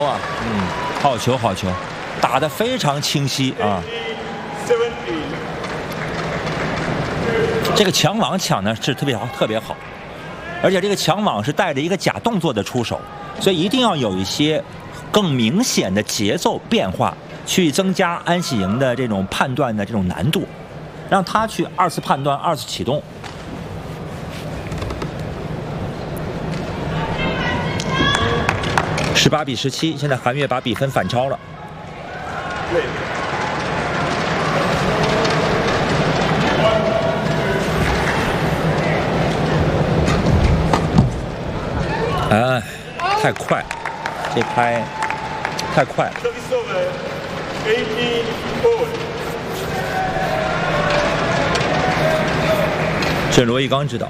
哇，好球好球，打得非常清晰啊！这个抢网抢的是特别好，而且这个抢网是带着一个假动作的出手，所以一定要有一些更明显的节奏变化，去增加安喜莹的这种判断的这种难度，让他去二次判断、二次启动。 18比17，现在韩悦把比分反超了。哎，太快，这拍太快了。这罗毅刚知道。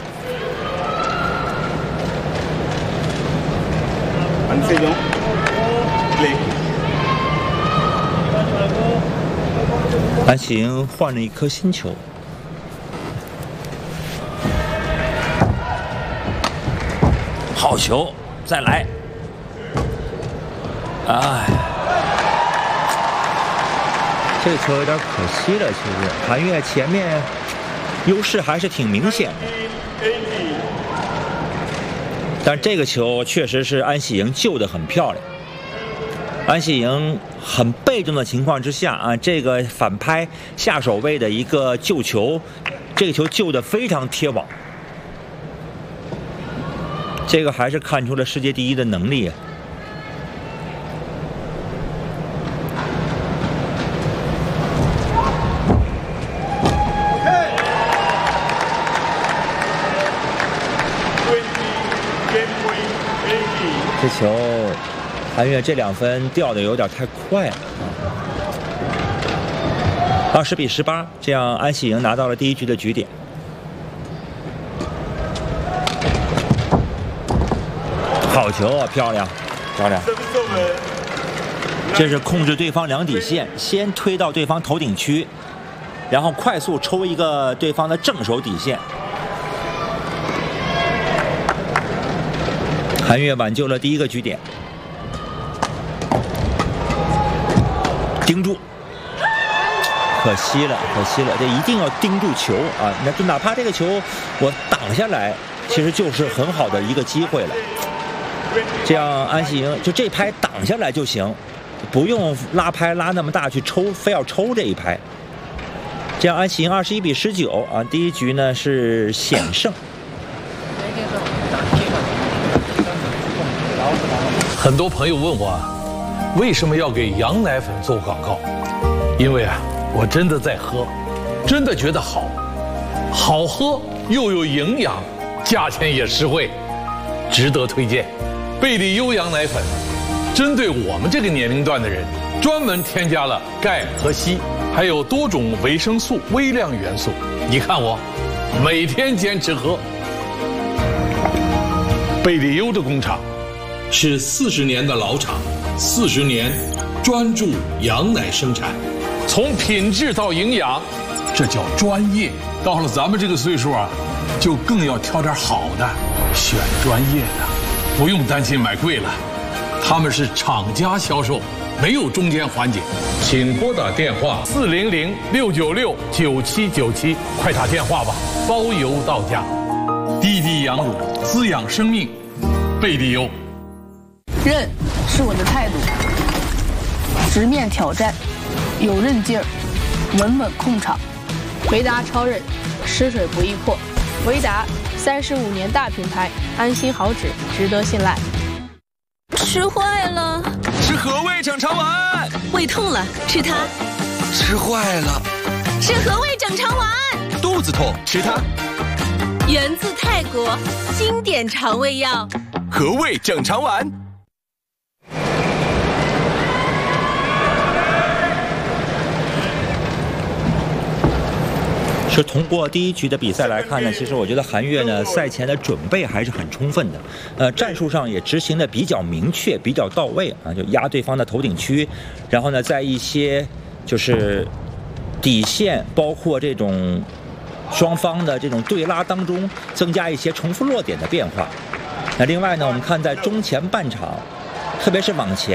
安喜莹换了一颗新球，好球，再来！哎，这个球有点可惜了。其实韩悦前面优势还是挺明显的。 但这个球确实是安喜莹救得很漂亮。安喜莹很被动的情况之下啊，这个反拍下手位的一个救球，这个球救得非常贴网。这个还是看出了世界第一的能力啊。这球，韩悦这2分掉的有点太快了，20比18，这样安喜莹拿到了第1局的局点。好球啊，漂亮，漂亮！这是控制对方2底线，先推到对方头顶区，然后快速抽一个对方的正手底线。 韩悦挽救了第1个局点，盯住，可惜了，可惜了，这一定要盯住球啊！那就哪怕这个球我挡下来，其实就是很好的一个机会了。这样安喜莹就这拍挡下来就行，不用拉拍拉那么大去抽，非要抽这一拍。这样安喜莹21比19啊，第1局呢是险胜。 很多朋友问我，为什么要给羊奶粉做广告？因为啊，我真的在喝，真的觉得好，好喝又有营养，价钱也实惠，值得推荐。贝利优羊奶粉，针对我们这个年龄段的人，专门添加了钙和硒，还有多种维生素、微量元素。你看我，每天坚持喝。贝利优的工厂。 是40年的老厂，40年专注羊奶生产，从品质到营养，这叫专业。到了咱们这个岁数啊，就更要挑点好的，选专业的，不用担心买贵了。他们是厂家销售，没有中间环节。请拨打电话400-696-9797，快打电话吧，包邮到家。滴滴羊乳滋养生命，贝利优。 韧是我的态度，直面挑战，有韧劲儿，稳稳控场。维达超韧，吃水不易破。维达35年大品牌，安心好脂，值得信赖。 吃坏了， 吃和味整肠丸。 胃痛了，吃它。 吃坏了， 吃和味整肠丸。 肚子痛，吃它。 源自泰国，经典肠胃药。 和味整肠丸。 是通过第1局的比赛来看呢，其实我觉得韩悦呢赛前的准备还是很充分的，战术上也执行的比较明确、比较到位啊，就压对方的头顶区，然后呢在一些就是底线，包括这种双方的这种对拉当中，增加一些重复落点的变化。那另外呢，我们看在中前半场， 特别是往前。